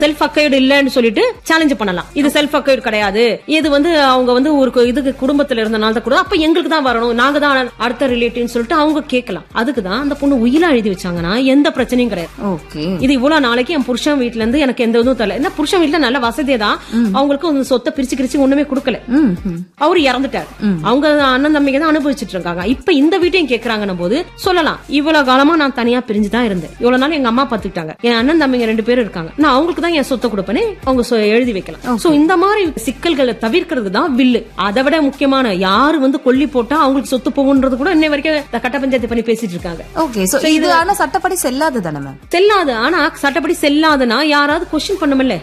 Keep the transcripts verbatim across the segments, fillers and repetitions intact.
Self அக்கைடு இல்லன்னு சொல்லிட்டு challenge பண்ணலாம். இது செல்ஃப் அக்கைடு கிடையாது, இது வந்து அவங்க வந்து ஒரு இதுக்கு குடும்பத்துல இருந்தனால தான் கூட அப்ப எங்களுக்கு தான் வரணும், நாங்க தான் அடுத்த ரிலேட்டிவ்னு சொல்லிட்டு அவங்க கேட்கலாம். அதுக்குதான் அந்த பொண்ணு உயிலா எழுதி வச்சாங்கன்னா எந்த பிரச்சனையும் கிடையாது. இது இவ்வளவு நாளைக்கு என் புருஷன் வீட்டுல இருந்து எனக்கு எந்த இதுவும் தெரியல. இந்த புருஷன் வீட்டுல நல்ல வசதியே தான், அவங்களுக்கு சொத்தை பிரிச்சு பிரிச்சு ஒண்ணுமே கொடுக்கல. அவரு இறந்துட்டாரு, அவங்க அண்ணன் தம்பிங்க தான் அனுபவிச்சுட்டு இருக்காங்க. இப்ப இந்த வீட்டையும் கேட்கறாங்கன்னு போது சொல்லலாம், இவ்வளவு காலமா நான் தனியா பிரிஞ்சுதான் இருந்தேன், இவ்வளவு நாள் எங்க அம்மா பாத்துக்கிட்டாங்க, என் அண்ணன் தம்பிங்க ரெண்டு பேரும் இருக்காங்க, நான் அவங்களுக்கு தான் என் சொத்தை கொடுப்பேன்னு அவங்க எழுதி வைக்கலாம். சோ இந்த மாதிரி சிக்கல்களை தவிர்க்கிறது தான் வில்லு. அதை விட முக்கியமான யாரு வந்து கொல்லி போட்டா அவங்களுக்கு சொத்து போகுன்றது கூட இன்னை வரைக்கும் கட்ட பஞ்சாயத்து பண்ணி பேசிட்டு இருக்காங்க. ஓகே, சோ இது ஆனா சட்டப்படி செல்லாது தானே மேம்? செல்லாது. ஆனா சட்டப்படி செல்லாதுன்னா யாராவது கொஸ்டின் பண்ணுமில்ல.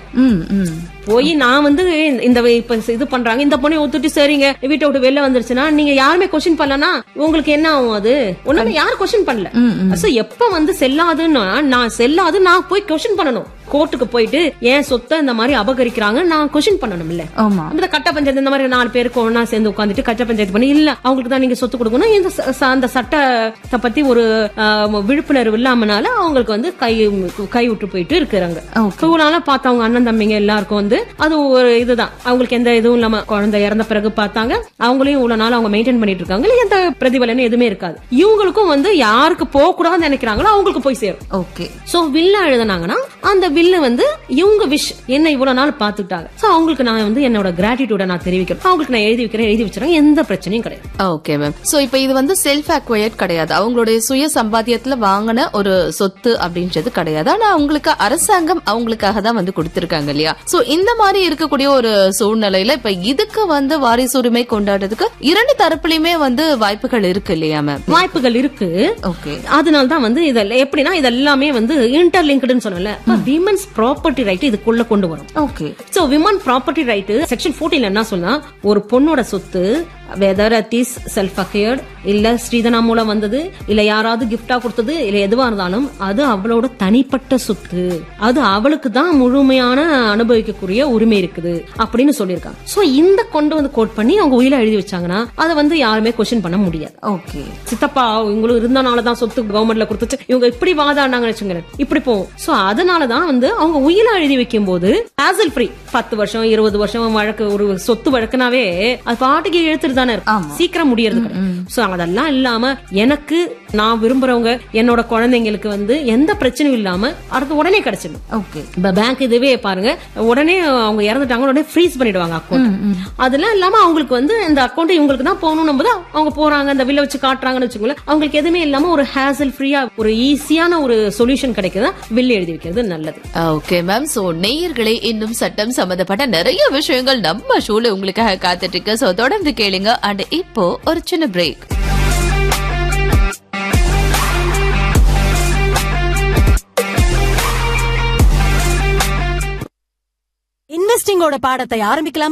போய் நான் வந்து இந்த இப்ப இது பண்றாங்க, இந்த பொண்ணை ஒத்துட்டு சரிங்க வீட்டை விட்டு வெளில வந்துருச்சுன்னா நீங்க யாருமே கொஸ்டின் பண்ணலன்னா உங்களுக்கு என்ன ஆகும்? அது ஒண்ணுமே யாரும் கொஸ்டின் பண்ணல. எப்ப வந்து செல்லாதுன்னா நான் செல்லாது நான் போய் கொஸ்டின் பண்ணணும். கோர்ட்டுக்கு போயிட்டு ஏன் சொத்தை இந்த மாதிரி அபகரிக்கிறாங்க நான் கொஸ்டின் பண்ணணும் இல்ல. இந்த கட்ட பஞ்சாயத்து இந்த மாதிரி நாலு பேருக்கு ஒன்னா சேர்ந்து உட்காந்துட்டு கட்ட பஞ்சாயத்து பண்ணி இல்ல அவங்களுக்கு தான் நீங்க சொத்து கொடுக்கணும், இந்த அந்த சட்டத்தை பத்தி ஒரு விழிப்புணர்வு இல்லாமனால அவங்களுக்கு வந்து கை கை விட்டு போயிட்டு இருக்கிறாங்க. இவ்வளவு பார்த்தா அவங்க அண்ணன் தம்பிங்க எல்லாருக்கும் வந்து அது ஒரு இதுதான், அவங்களுக்கு எந்த இதுவும் இல்லாம குழந்தை இறந்த பிறகு பார்த்தாங்க, அவங்களையும் இவ்வளவு நாள் அவங்க மெயின்டைன் பண்ணிட்டு இருக்காங்க, எந்த பிரதிபலனும் எதுவுமே இருக்காது. இவங்களுக்கும் வந்து யாருக்கு போக கூடாதுன்னு நினைக்கிறாங்களோ அவங்களுக்கு போய் சேரும். ஓகே, சோ வில்லா எழுதினாங்கன்னா அந்த வில்லு வந்து இவங்க விஷ் என்ன இவ்வளவு நாள் பாத்துட்டாங்க, சோ அவங்களுக்கு நான் வந்து என்னோட கிராட்டிடியூட நான் தெரிவிக்கிறேன், அவங்களுக்கு நான் எழுதி வைக்கிறேன், எழுதி வச்சிருக்கேன், எந்த பிரச்சனையும் கிடையாது. Okay ma'am. சோ இப்போ இது வந்து செல்ஃப் அக்வயர்ட் கிடையாது, அவங்களுடைய சுய சம்பாத்தியத்துல வாங்கின ஒரு சொத்து அப்படின்றது கிடையாது. ஆனா அவங்களுக்கு அரசாங்கம் அவங்களுக்காக தான் வந்து கொடுத்திருக்காங்க இல்லையா? சோ இந்த மாதிரி இருக்கக்கூடிய ஒரு சூழ்நிலையில இப்ப இதுக்கு வந்து வாரிசுரிமை கொண்டாடுறதுக்கு இரண்டு தரப்புலயுமே வந்து வாய்ப்புகள் இருக்கு இல்லையா மேம்? வாய்ப்புகள் இருக்கு. ஓகே, அதனால்தான் வந்து இதெல்லாம் எப்படின்னா இதெல்லாமே வந்து இன்டர்லிங்க்டுன்னு சொன்னல, விமன்ஸ் ப்ராப்பர்ட்டி ரைட் இதுக்குள்ள கொண்டு வரும். Okay, so women property right section பதினான்கு என்ன சொன்னா, ஒரு பொண்ணோட சொத்து whether it is self acquired இல்ல ஸ்ரீதனா மூலம் வந்தது இல்ல யாராவது கிஃப்டா கொடுத்தது இல்ல எதுவா இருந்தாலும் அது அவளோட தனிப்பட்ட சொத்து, அது அவளுக்கு தான் முழுமையான அனுபவிக்கக்கூடிய உரிமை இருக்குது அப்படின்னு சொல்லியிருக்காங்க. சோ இந்த கொண்டு வந்து கோட் பண்ணி அவங்க உயிரை எழுதி வச்சாங்கன்னா அதை வந்து யாருமே கொஸ்டின் பண்ண முடியாது. ஓகே, சித்தப்பா இவங்களுக்கு இருந்தனாலதான் சொத்து கவர்மெண்ட்ல கொடுத்துச்சு, இவங்க இப்படி வாதாடினாங்கன்னு வச்சுங்க இப்படி போகும். சோ அதனாலதான் வந்து அவங்க உயிரை எழுதி வைக்கும் போது ஹேசல் ஃப்ரீ பத்து வருஷம் இருபது வருஷம் வழக்கு ஒரு சொத்து வழக்குனாவே அது பாட்டுக்கு எழுத்துட்டு தானே இருக்கும், சீக்கிரம் முடியறது. சோ அதெல்லாம் இல்லாம எனக்கு நான் விரும்புறவங்க என்னோட குழந்தைங்களுக்கு வந்து எந்த பிரச்சனையும் இல்லாம அடுத்து உடனே கிடைச்சிடும். ஓகே, பேங்க் இதுவே பாருங்க உடனே அவங்க இறந்துட்டாங்க உடனே ஃப்ரீஸ் பண்ணிடுவாங்க அக்கௌண்ட். அதெல்லாம் இல்லாம அவங்களுக்கு வந்து இந்த அக்கௌண்ட் இவங்களுக்கு தான் போகணும் போது அவங்க போறாங்க அந்த வில்ல வச்சு காட்டுறாங்கன்னு வச்சுக்கோங்களேன், அவங்களுக்கு எதுவுமே இல்லாம ஒரு ஹேசல் ஃப்ரீயா ஒரு ஈஸியான ஒரு சொல்யூஷன் கிடைக்குதா வில்லு எழுதி வைக்கிறது நல்லது. Okay ma'am. சோ நேயர்களே இன்னும் சட்டம் சம்பந்தப்பட்ட நிறைய விஷயங்கள் நம்ம ஷோல உங்களுக்காக காத்துட்டு இருக்கு. சோ தொடர்ந்து கேளுங்க. அண்ட் இப்போ ஒரு சின்ன பிரேக். இன்வெஸ்டிங்கோட பாடத்தை ஆரம்பிக்கலாம்.